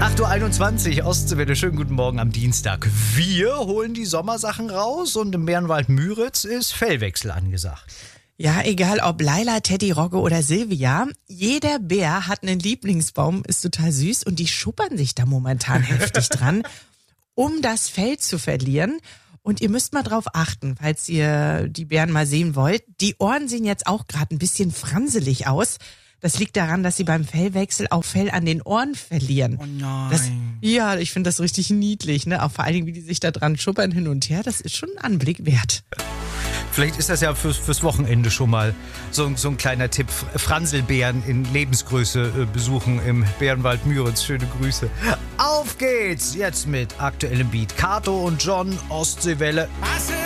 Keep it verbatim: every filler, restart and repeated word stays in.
acht Uhr einundzwanzig, Ostseewelle, schönen guten Morgen am Dienstag. Wir holen die Sommersachen raus und im Bärenwald Müritz ist Fellwechsel angesagt. Ja, egal ob Laila, Teddy, Rogge oder Silvia, jeder Bär hat einen Lieblingsbaum, ist total süß und die schuppern sich da momentan heftig dran, um das Fell zu verlieren. Und ihr müsst mal drauf achten, falls ihr die Bären mal sehen wollt. Die Ohren sehen jetzt auch gerade ein bisschen franselig aus. Das liegt daran, dass sie beim Fellwechsel auch Fell an den Ohren verlieren. Oh nein. Das, ja, ich finde das richtig niedlich, ne? Auch vor allen Dingen, wie die sich da dran schuppern hin und her. Das ist schon ein Anblick wert. Vielleicht ist das ja fürs, fürs Wochenende schon mal so, so ein kleiner Tipp. Franselbären in Lebensgröße äh, besuchen im Bärenwald Müritz. Schöne Grüße. Auf geht's jetzt mit aktuellem Beat. Kato und John, Ostseewelle.